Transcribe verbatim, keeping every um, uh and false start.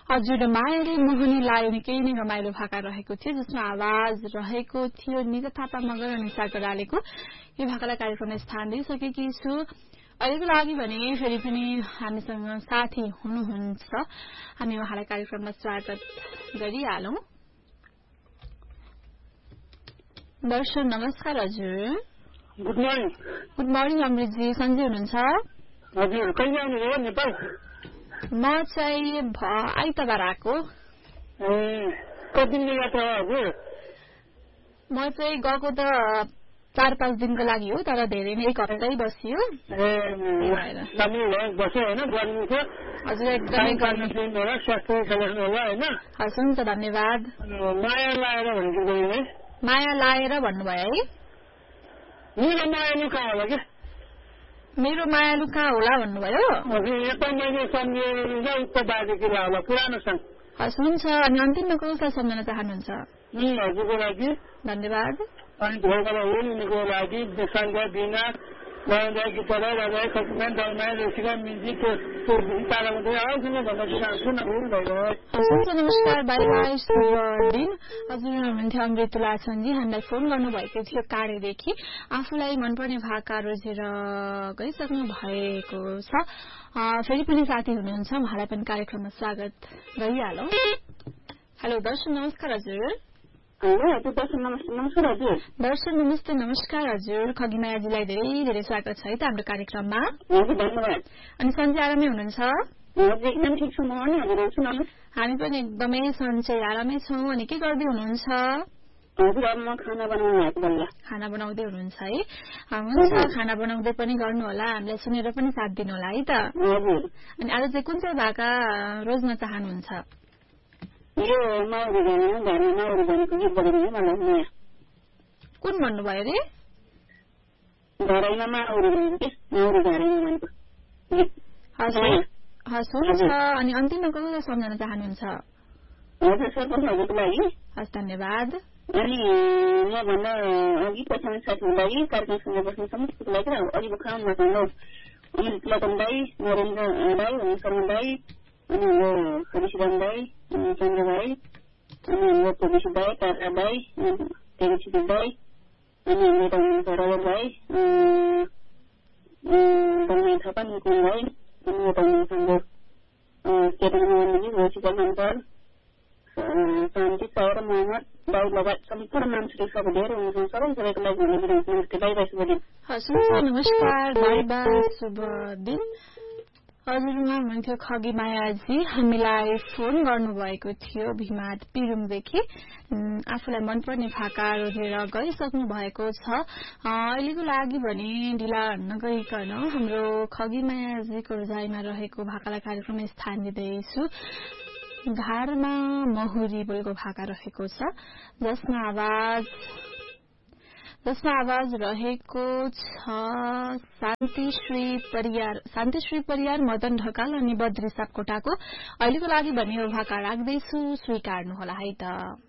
हजुर मायाले मोहनी लायो निकै नै रमाइलो भाका रहेको थियो जसमा आवाज रहेको थियो निज थापा मगर अनि सागरालेको। यो भाकालाई कार्यक्रममा स्थान दिइसकेकी छु। अहिलेको लागि भने फेरि पनि हामीसँग साथी हुनुहुन्छ, हामी उहाँलाई कार्यक्रममा स्वागत गरिहालौं। दर्शन नमस्कार हजुर। Good morning. गुड मर्निङ अमृतजी, सन्चै हुनुहुन्छ? हजुर कहिले आउनुभयो नेपाल? म चाहिँ आइतबार आएको। ए कति दिन यात्रा हजुर? म चाहिँ गएको त चार पाँच दिनको लागि हो, तर धेरै नै एक हप्तै बसियो। ए बस्यो होइन? गर्मी छ हजुर, एकदमै गर्मी होला, स्वास्थ्य खेल्नु होला होइन? हस् हुन्छ, धन्यवाद। माया लाएर भन्नु माया लाएर भन्नुभयो है? मेरो मायालु कहाँ होला क्या? मेरो मायालु कहाँ होला भन्नुभयो? हजुर यता मैले सम्झेर उक्त बाजे किल्ला होला, पुरानो सङ्घ। हस् हुन्छ। अनि अन्तिममा कसलाई सम्झन चाहनुहुन्छ? हजुरको लागि धन्यवाद। अनि घरबाट हुन् उनीको लागि सङ्घ बिना गउँदा गीतलाई राजा खसमा दलमा रेसिका मिन्जी त्यो तारा मात्रै आउँछन् भन्दा चाहन्छु न हुन् हुन्छ। नमस्कार, बाई बाई, शुभ दिन। हजुर हुनुहुन्थ्यो अमृत तुलाचनजी, हामीलाई फोन गर्नुभएको थियो काँडेदेखि। आफूलाई मनपर्ने भाका रोजेर गइसक्नु भएको छ। फेरि पनि साथी हुनुहुन्छ, उहाँलाई पनि कार्यक्रममा स्वागत गरिहालौं। हेलो दर्शन नमस्कार हजुर। हेलो दर्शन नमस्ते। नमस्कार हजुर। दर्शन नमस्ते नमस्कार हजुर। खगिमायाजीलाई धेरै धेरै स्वागत छ है त हाम्रो कार्यक्रममा। हजुर धन्यवाद। अनि सन्चै आरामै हुनुहुन्छ? हजुर एकदम ठिक छु म। अनि हजुर सुनाउनुहोस्। हामी पनि एकदमै सन्चै आरामै छौँ। अनि के गर्दै हुनुहुन्छ? हजुर अब म खाना बनाउनु भएको बल्ल। खाना बनाउँदै हुनुहुन्छ है? हुन्छ, खाना बनाउँदै पनि गर्नु होला, हामीलाई सुनेर पनि साथ दिनु होला है त। हजुर। अनि आज चाहिँ कुन चाहिँ भाका रोज्न चाहनुहुन्छ? यो माउरी गाउने घरमा माउरी गानेको गीत बजाउनु मलाई नयाँ। कुन भन्नुभयो अरे? घरैमा माउरी गाउने के माउरी घरैमा भनेको। हस् हुन्छ। अनि अन्तिममा कसलाई सम्झन चाहनुहुन्छ? हजुर सरपञ्च हजुरको लागि। हस् धन्यवाद। अनि म भन्दा अघि पछाडि साथीहरूलाई कार्यक्रम सुनेर बस्ने समस्तको लागि अघि खाउँ नखाउँ अमृत लतन दाई, नरेन्द्र दाई, शर्मा दाई, अनि हाम्रो ऋषिराम दाई, चन्द्र भाइ, अनि हाम्रो प्रवेश दाई, तारा दाई, तेरिछित दाई, अनि हाम्रो यता हुनुहुन्छ रबर भाइ, दलमाई थापा, निकुन भाइ, अनि यता हुनुहुन्छ हाम्रो केटन मोहनजी, रोसिका मन्तर, शान्ति सौर मोहम्मद दाई लगायत सम्पूर्ण मान्छेहरू धेरै हुनुहुन्छ। सबै सबैको लागि भनिदिनुहुन्छ नमस्ते, बाई बाई, शुभ दिन। हस् हुन्छ, नमस्कार, बाई बाई, शुभ दिन। हजुर उहाँ हुनुहुन्थ्यो खगी मायाजी, हामीलाई फोन गर्नुभएको थियो भिमाद पिरुङदेखि। आफूलाई मनपर्ने भाका रोजेर गइसक्नु भएको छ। अहिलेको लागि भने ढिला नगइकन हाम्रो खगी मायाजीको रोजाइमा रहेको भाकालाई कार्यक्रममा स्थान दिँदैछु। घारमा महुरी बोलेको भाका रहेको छ, जसमा आवाज जसमा आवाज रहेको छ शान्तिश्री परियार शान्तिश्री परियार, मदन ढकाल अनि बद्री सापकोटाको। अहिलेको लागि भने यो भाका राख्दैछु, स्वीकार्नु होला है त।